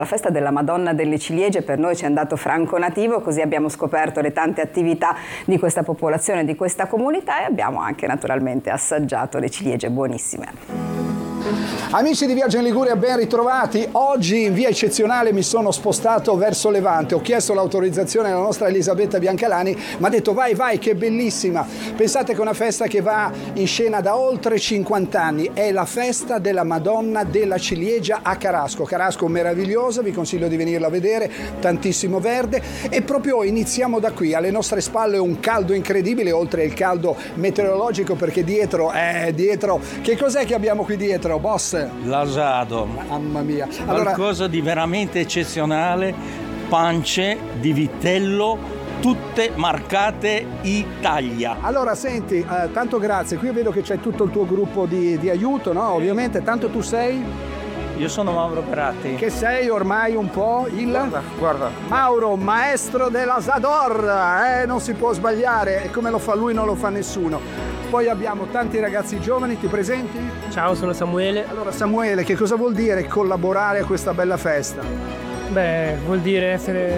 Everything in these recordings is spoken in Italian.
La festa della Madonna delle Ciliegie per noi ci è andato franco nativo, così abbiamo scoperto le tante attività di questa popolazione, di questa comunità, e abbiamo anche naturalmente assaggiato le ciliegie buonissime. Amici di Viaggio in Liguria, ben ritrovati. Oggi in via eccezionale mi sono spostato verso Levante. Ho chiesto l'autorizzazione alla nostra Elisabetta Biancalani, mi ha detto vai, che bellissima. Pensate che è una festa che va in scena da oltre 50 anni. È la festa della Madonna della Ciliegia a Carasco. Carasco meravigliosa, vi consiglio di venirla a vedere, tantissimo verde. E proprio iniziamo da qui. Alle nostre spalle un caldo incredibile, oltre il caldo meteorologico, perché dietro, che cos'è che abbiamo qui dietro, boss? L'asado. Mamma mia. Allora, qualcosa di veramente eccezionale, pance di vitello, tutte marcate Italia. Allora senti, tanto grazie, qui vedo che c'è tutto il tuo gruppo di aiuto, no? Ovviamente, tanto tu sei? Io sono Mauro Peratti. Che sei ormai un po' Guarda. Mauro, maestro dell'Asador, non si può sbagliare, e come lo fa lui non lo fa nessuno. Poi abbiamo tanti ragazzi giovani, ti presenti? Ciao, sono Samuele. Allora Samuele, che cosa vuol dire collaborare a questa bella festa? Beh, vuol dire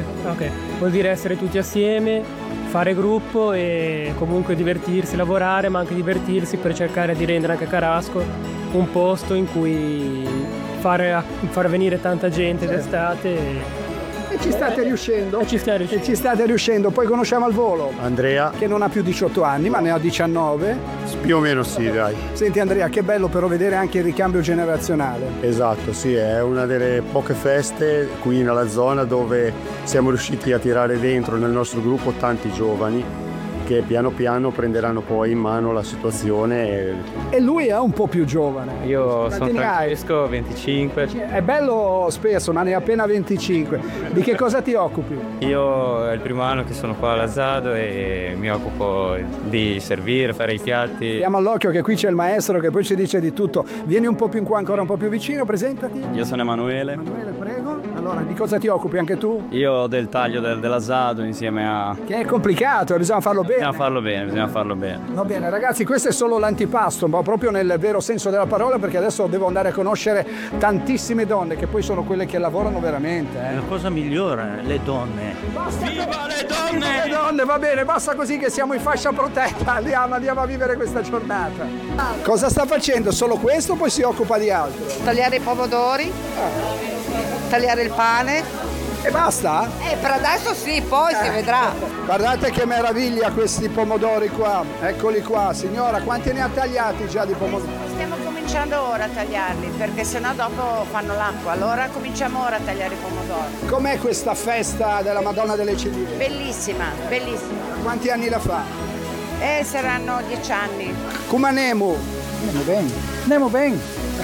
essere tutti assieme, fare gruppo e comunque divertirsi, lavorare, ma anche divertirsi per cercare di rendere anche Carasco un posto in cui far venire tanta gente d'estate. E ci state riuscendo? E ci state riuscendo. Poi conosciamo al volo Andrea, che non ha più 18 anni ma ne ha 19. più o meno sì, dai. Senti Andrea, che bello però vedere anche il ricambio generazionale. Esatto, sì, è una delle poche feste qui nella zona dove siamo riusciti a tirare dentro nel nostro gruppo tanti giovani che piano piano prenderanno poi in mano la situazione. E lui è un po' più giovane. Io sono Francesco, 25. È bello spesso, ma ne ha appena 25. Di che cosa ti occupi? Io è il primo anno che sono qua all'Asado e mi occupo di servire, fare i piatti. Diamo all'occhio che qui c'è il maestro che poi ci dice di tutto. Vieni un po' più in qua, ancora un po' più vicino, presentati. Io sono Emanuele. Emanuele, prego. Allora, di cosa ti occupi anche tu? Io del taglio dell'Asado insieme a... Che è complicato, bisogna farlo bene. Bisogna farlo bene. Va bene ragazzi, questo è solo l'antipasto, ma proprio nel vero senso della parola, perché adesso devo andare a conoscere tantissime donne che poi sono quelle che lavorano veramente. La cosa migliore, le donne. Viva le donne! Viva le donne, va bene, basta così che siamo in fascia protetta, andiamo a vivere questa giornata. Cosa sta facendo? Solo questo o poi si occupa di altro? Tagliare i pomodori, tagliare il pane. E basta? Per adesso sì, poi si vedrà. Guardate che meraviglia questi pomodori qua, eccoli qua. Signora, quanti ne ha tagliati già di pomodori? Stiamo cominciando ora a tagliarli, perché sennò dopo fanno l'acqua. Allora cominciamo ora a tagliare i pomodori. Com'è questa festa della Madonna delle Ciliegie? Bellissima, bellissima. Quanti anni la fa? Saranno 10 anni. Come andiamo? Andiamo bene.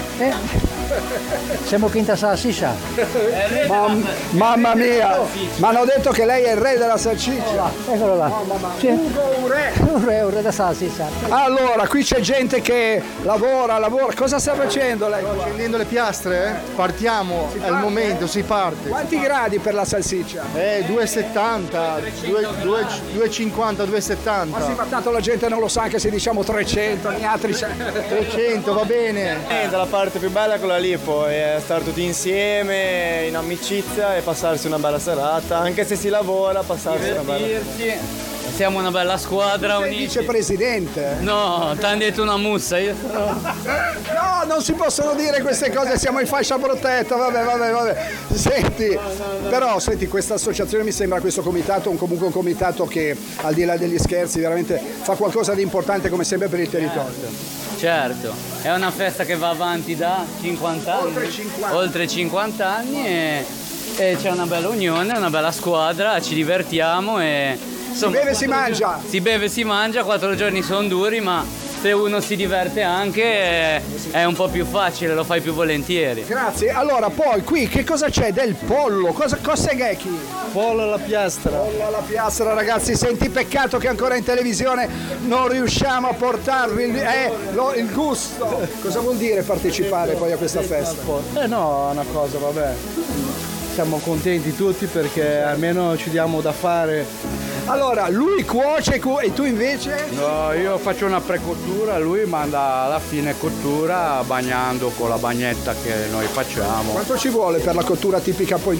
Siamo quinta salsiccia. Mamma mia, mi hanno detto che lei è il re della salsiccia. Eccolo là. Sì. Un re. Un re da salsiccia. Allora, qui c'è gente che lavora. Cosa sta facendo lei? Scendendo le piastre, partiamo, è il momento, si parte. Quanti gradi per la salsiccia? 2,70, 2,50, 2,70. Ma sì, ma tanto la gente non lo sa, anche se diciamo 300, gli altri 300, va bene. La parte più bella è quella lì, poi è stare tutti insieme in amicizia e passarsi una bella serata, anche se si lavora, passarsi una bella serata. Siamo una bella squadra unita. Sei vicepresidente? No, ti hanno detto una mussa. No, non si possono dire queste cose, siamo in fascia protetta, vabbè. Senti, però questa associazione mi sembra, questo comitato, comunque un comitato che al di là degli scherzi veramente fa qualcosa di importante come sempre per il territorio. Certo, è una festa che va avanti da 50 anni. Oltre 50 anni e c'è una bella unione, una bella squadra, ci divertiamo e... Si beve e si mangia. Si beve e si mangia, 4 giorni sono duri, ma se uno si diverte anche è un po' più facile, lo fai più volentieri. Grazie. Allora, poi qui che cosa c'è? Del pollo. Cosa è chi? Pollo alla piastra. Pollo alla piastra, ragazzi. Senti, peccato che ancora in televisione non riusciamo a portarvi il gusto. Cosa vuol dire partecipare poi a questa festa? No, è una cosa, vabbè. Siamo contenti tutti perché almeno ci diamo da fare Allora, lui cuoce e tu invece? No, io faccio una precottura, lui manda alla fine cottura bagnando con la bagnetta che noi facciamo. Quanto ci vuole per la cottura tipica poi